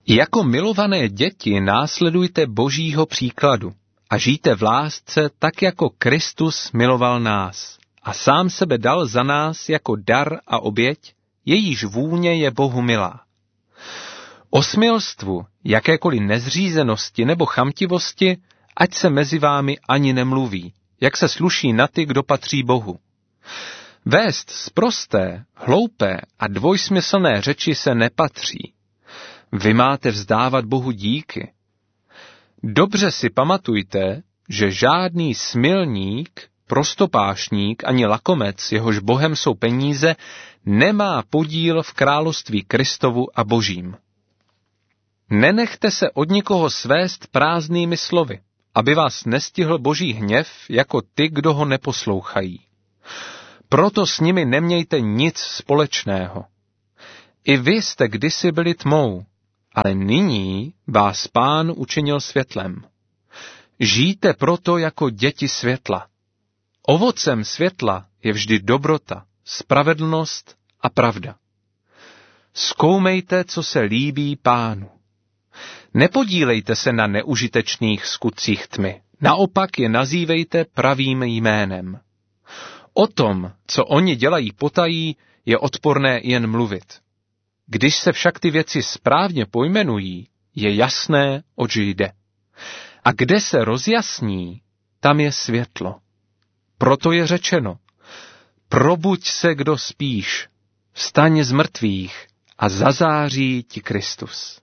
Jako milované děti následujte Božího příkladu a žijte v lásce tak, jako Kristus miloval nás a sám sebe dal za nás jako dar a oběť, jejíž vůně je Bohu milá. O smilstvu, jakékoliv nezřízenosti nebo chamtivosti, ať se mezi vámi ani nemluví, jak se sluší na ty, kdo patří Bohu. Vést sprosté, hloupé a dvojsmyslné řeči se nepatří. Vy máte vzdávat Bohu díky. Dobře si pamatujte, že žádný smilník, prostopášník ani lakomec, jehož Bohem jsou peníze, nemá podíl v království Kristovu a Božím. Nenechte se od nikoho svést prázdnými slovy, aby vás nestihl Boží hněv jako ty, kdo ho neposlouchají. Proto s nimi nemějte nic společného. I vy jste kdysi byli tmou, ale nyní vás Pán učinil světlem. Žijte proto jako děti světla. Ovocem světla je vždy dobrota, spravedlnost a pravda. Zkoumejte, co se líbí Pánu. Nepodílejte se na neužitečných skutcích tmy, naopak je nazývejte pravým jménem. O tom, co oni dělají potají, je odporné jen mluvit. Když se však ty věci správně pojmenují, je jasné, oč jde. A kde se rozjasní, tam je světlo. Proto je řečeno, probuď se, kdo spíš, vstaň z mrtvých a zazáří ti Kristus.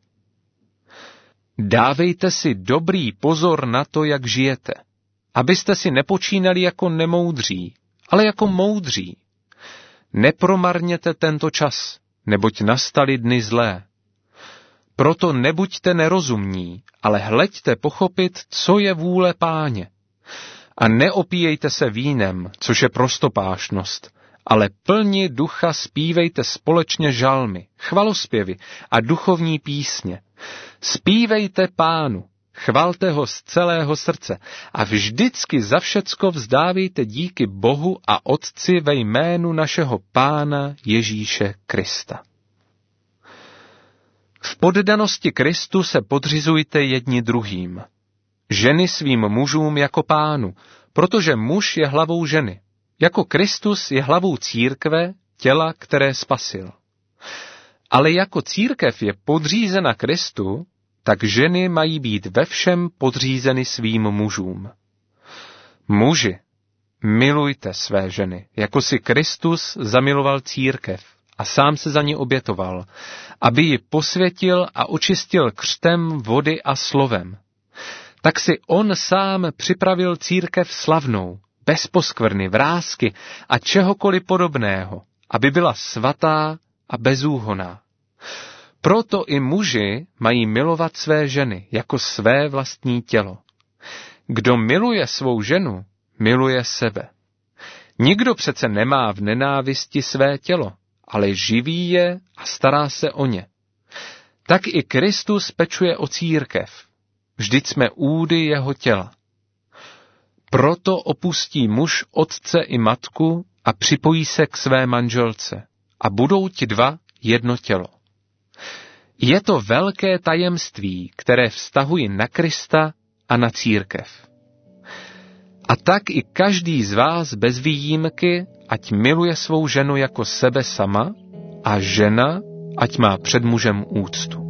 Dávejte si dobrý pozor na to, jak žijete, abyste si nepočínali jako nemoudří, ale jako moudří. Nepromarněte tento čas, neboť nastaly dny zlé. Proto nebuďte nerozumní, ale hleďte pochopit, co je vůle Páně. A neopíjejte se vínem, což je prostopášnost, ale plni ducha zpívejte společně žalmy, chvalospěvy a duchovní písně. Zpívejte Pánu, chvalte ho z celého srdce a vždycky za všecko vzdávejte díky Bohu a Otci ve jménu našeho Pána Ježíše Krista. V poddanosti Kristu se podřizujte jedni druhým. Ženy svým mužům jako Pánu, protože muž je hlavou ženy. Jako Kristus je hlavou církve, těla, které spasil. Ale jako církev je podřízena Kristu, tak ženy mají být ve všem podřízeny svým mužům. Muži, milujte své ženy, jako si Kristus zamiloval církev a sám se za ní obětoval, aby ji posvětil a očistil křtem vody a slovem. Tak si on sám připravil církev slavnou, bez poskvrny, vrásky a čehokoliv podobného, aby byla svatá a bezúhonná. Proto i muži mají milovat své ženy jako své vlastní tělo. Kdo miluje svou ženu, miluje sebe. Nikdo přece nemá v nenávisti své tělo, ale živí je a stará se o ně. Tak i Kristus pečuje o církev. Vždyť jsme údy jeho těla. Proto opustí muž otce i matku a připojí se k své manželce a budou ti dva jedno tělo. Je to velké tajemství, které vztahují na Krista a na církev. A tak i každý z vás bez výjimky, ať miluje svou ženu jako sebe sama a žena, ať má před mužem úctu.